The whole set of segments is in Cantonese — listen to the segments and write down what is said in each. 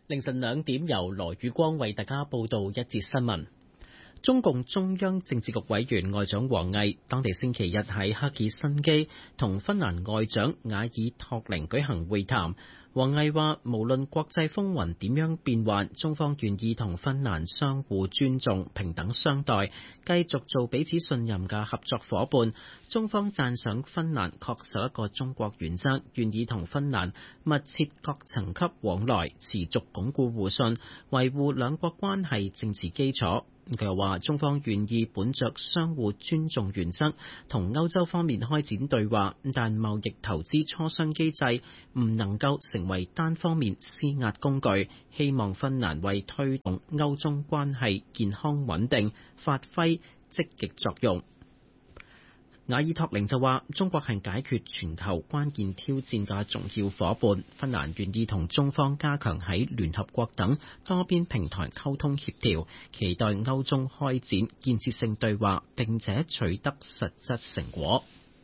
凌晨2點，由羅宇光為大家報道一節新聞。中共中央政治局委員外長王毅當地星期日喺赫爾辛基同芬蘭外長瓦爾托寧舉行會談。王毅話：無論國際風雲點樣變幻，中方願意同芬蘭相互尊重、平等相待，繼續做彼此信任嘅合作夥伴。中方讚賞芬蘭恪守一個中國原則，願意同芬蘭密切各層級往來，持續鞏固互信，維護兩國關係政治基礎。佢又話：中方願意本着相互尊重原則，同歐洲方面開展對話，但貿易投資磋商機制唔能夠成為單方面施壓工具。希望芬蘭為推動歐中關係健康穩定發揮積極作用。瓦爾托寧就話：中國係解決全球關鍵挑戰嘅重要夥伴，芬蘭願意同中方加強喺聯合國等多邊平台溝通協調，期待歐中開展建設性對話，並且取得實質成果。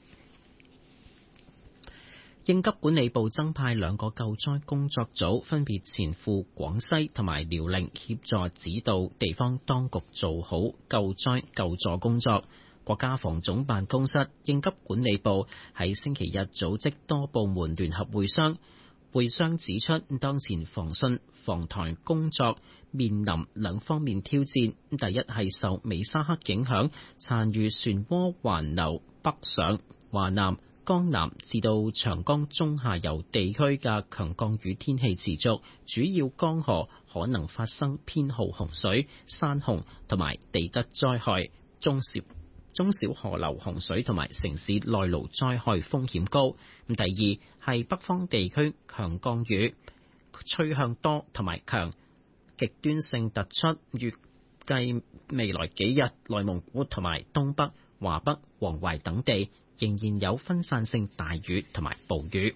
應急管理部增派2個救災工作組，分別前赴廣西同埋遼寧，協助指導地方當局做好救災救助工作。國家防總辦公室、應急管理部喺星期日組織多部門聯合會商。會商指出，當前防汛防台工作面臨2方面挑戰。第一係受美沙克影響，殘餘漩渦環流北上、華南、江南至到長江中下游地區嘅強降雨天氣持續，主要江河可能發生偏好洪水、山洪同埋地質災害，中小河流洪水同埋城市內澇災害風險高。第二係北方地區強降雨趨向多同埋強，極端性突出。預計未來幾日，內蒙古同埋東北、華北、黃淮等地仍然有分散性大雨同埋暴雨。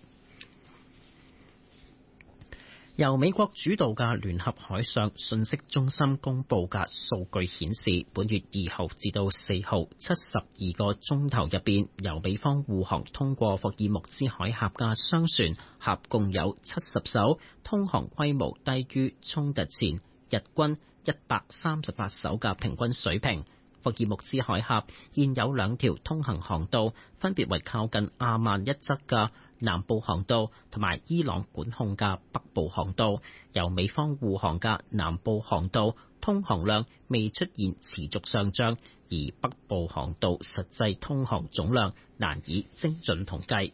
由美國主導嘅聯合海上信息中心公布嘅數據顯示，本月2號至到4號72個鐘頭入邊，由美方護航通過霍爾木茲海峽嘅商船合共有70艘，通航規模低於衝突前日均138艘嘅平均水平。霍爾木茲海峽現有2條通行航道，分別為靠近阿曼一側嘅南部航道同埋伊朗管控嘅北部航道。由美方護航嘅南部航道通航量未出現持續上漲，而北部航道實際通航總量難以精準統計。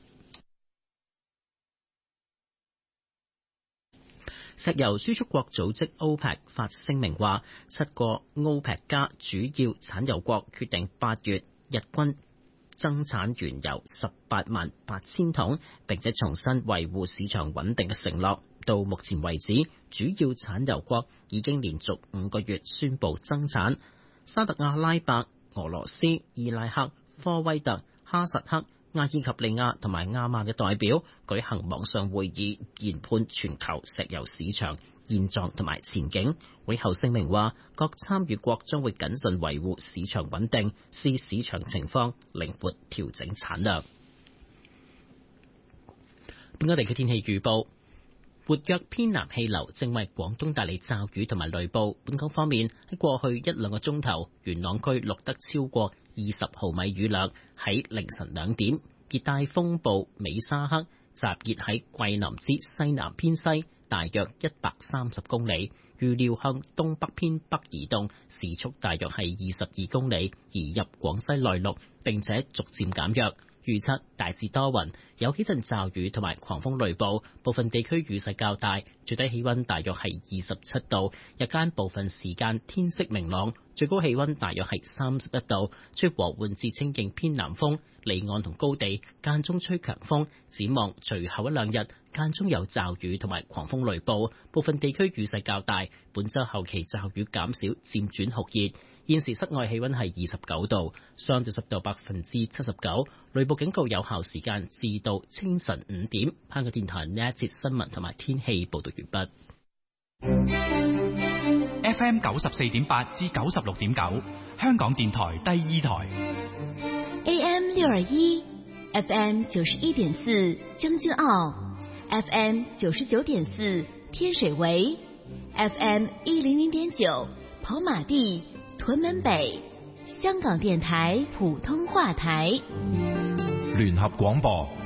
石油輸出國組織 OPEC 發聲明話，7個 OPEC 加主要產油國決定8月日均增產原油188000桶，並且重新維護市場穩定嘅承諾。到目前為止，主要產油國已經連續5個月宣布增產。沙特阿拉伯、俄羅斯、伊拉克、科威特、哈薩克、阿爾及利亞同埋亞曼嘅代表舉行網上會議，研判全球石油市場現狀同埋前景。會後聲明話，各參與國將會謹慎維護市場穩定，視市場情況靈活調整產量。本港地區天氣預報。活躍偏南氣流正為廣東帶嚟驟雨同埋雷暴。本港方面，喺過去1-2個鐘頭，元朗區錄得超過20毫米雨量。喺凌晨2點，熱帶風暴美沙克集結喺桂林之西南偏西，大約130公里，預料向東北偏北移動，時速大約係22公里，移入廣西內陸，並且逐漸減弱。預測大致多雲，有幾陣驟雨同埋狂風雷暴，部分地區雨勢較大，最低氣溫大約係27度，日間部分時間天色明朗，最高氣溫大約係31度，吹和緩至清勁偏南風，離岸同高地間中吹強風。展望隨後1-2日間中有驟雨同埋狂風雷暴，部分地區雨勢較大，本週後期驟雨減少，漸轉酷熱。現時室外氣溫係29度，相對濕度79%，雷暴警告有效時間至到清晨5點。香港電台呢一節新聞同埋天氣報道完畢。 FM 94.8至96.9，香港電台第2台。 AM 621 FM 91.4，將軍澳 FM 99.4，天水圍 FM 100.9跑馬地屯門北，香港電台普通話台。 聯合廣播